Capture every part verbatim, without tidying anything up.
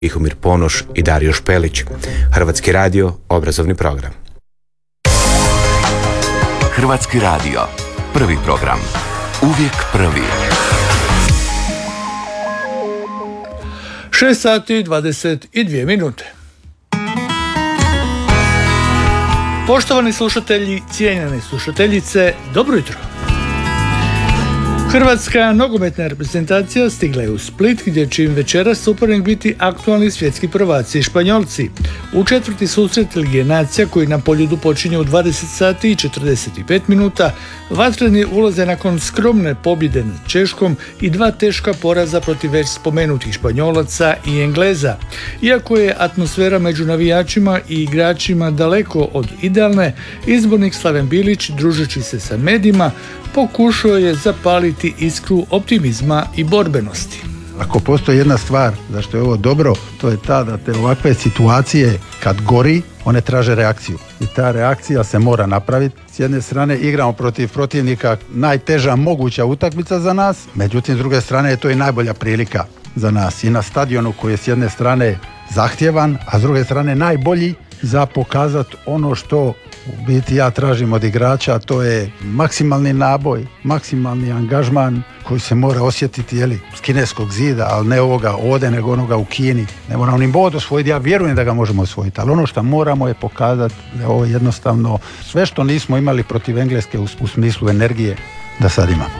Tihomir Ponoš i Dario Špelić. Hrvatski radio, obrazovni program. Hrvatski radio, prvi program. Uvijek prvi. šest sati dvadeset dvije minute. Poštovani slušatelji, cijenjene slušateljice, dobro jutro. Hrvatska nogometna reprezentacija stigla je u Split, gdje će im večeras suparnik biti aktualni svjetski prvaci Španjolci. U četvrti susret Lige nacija, koji na Poljudu počinje u dvadeset sati i četrdeset pet minuta, vatreni ulaze nakon skromne pobjede nad Češkom i dva teška poraza protiv već spomenutih Španjolaca i Engleza. Iako je atmosfera među navijačima i igračima daleko od idealne, izbornik Slaven Bilić, družeći se sa medijima, pokušao je zapaliti iskru optimizma i borbenosti. Ako postoji jedna stvar zašto je ovo dobro, to je ta da te ovakve situacije kad gori, one traže reakciju. I ta reakcija se mora napraviti. S jedne strane igramo protiv protivnika, najteža moguća utakmica za nas, međutim s druge strane je to i najbolja prilika za nas. I na stadionu koji je s jedne strane zahtjevan, a s druge strane najbolji za pokazati ono što u biti ja tražim od igrača, to je maksimalni naboj, maksimalni angažman koji se mora osjetiti, jeli, s kineskog zida, ali ne ovoga ovdje, nego onoga u Kini. Ne moramo ni bod osvojiti, ja vjerujem da ga možemo osvojiti, ali ono što moramo je pokazati da je ovo jednostavno sve što nismo imali protiv Engleske u, u smislu energije, da sad imamo.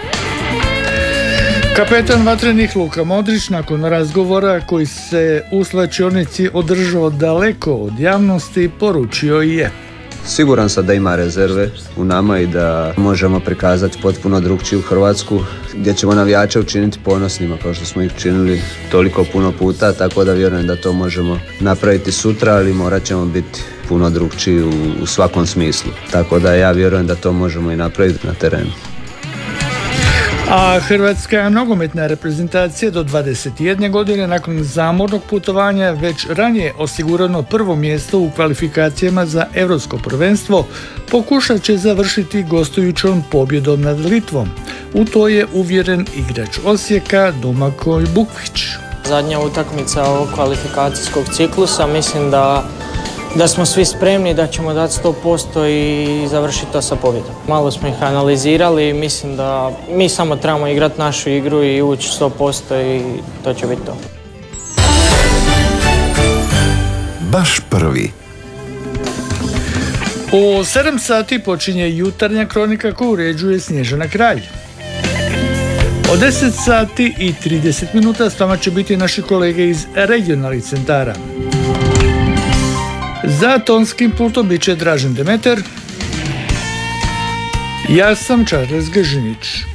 Kapetan vatrenih Luka Modrić, nakon razgovora koji se u slačionici održao daleko od javnosti, poručio je: Siguran sam da ima rezerve u nama i da možemo prikazati potpuno drugčiju Hrvatsku, gdje ćemo navijače učiniti ponosnima kao što smo ih činili toliko puno puta, tako da vjerujem da to možemo napraviti sutra, ali morat ćemo biti puno drugčiji u, u svakom smislu. Tako da ja vjerujem da to možemo i napraviti na terenu. A hrvatska nogometna reprezentacija do dvadeset jedne godine nakon zamornog putovanja već ranije osigurano prvo mjesto u kvalifikacijama za Europsko prvenstvo pokušat će završiti gostujućom pobjedom nad Litvom. U to je uvjeren igrač Osijeka Domagoj Bukvić. Zadnja utakmica ovog kvalifikacijskog ciklusa, mislim da da smo svi spremni, da ćemo dati sto posto i završiti to sa pobjedom. Malo smo ih analizirali i mislim da mi samo trebamo igrati našu igru i ući sto posto i to će biti to. Baš prvi. U sedam sati počinje jutarnja kronika koju uređuje Snježana Kralj. Od deset sati i trideset minuta s vama će biti naši kolege iz regionalnih centara. Za tonskim pultom bit će Dražen Demeter. Ja sam Charles Gežinić.